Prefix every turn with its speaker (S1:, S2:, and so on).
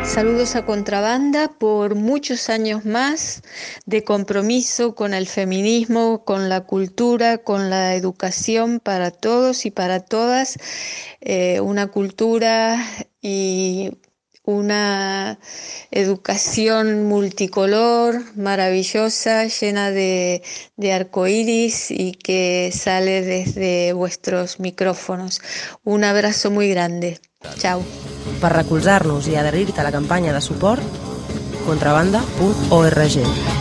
S1: Saludos a Contrabanda por muchos años más de compromiso con el feminismo, con la cultura, con la educación para todos y para todas, una cultura y una educación multicolor, maravillosa, llena de arcoíris y que sale desde vuestros micrófonos. Un abrazo muy grande. Chao.
S2: Per recolzar-nos i adherir-te a la campanya de suport, contrabanda.org.